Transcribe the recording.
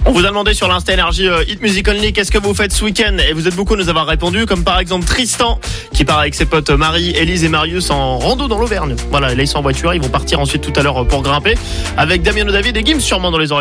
On vous a demandé sur l'Insta Énergie Hit Music Only qu'est-ce que vous faites ce week-end, et vous êtes beaucoup à nous avoir répondu, comme par exemple Tristan qui part avec ses potes Marie, Élise et Marius en rando dans l'Auvergne. Voilà, là ils sont en voiture, ils vont partir ensuite tout à l'heure pour grimper avec Damien David et Gims sûrement dans les oreilles.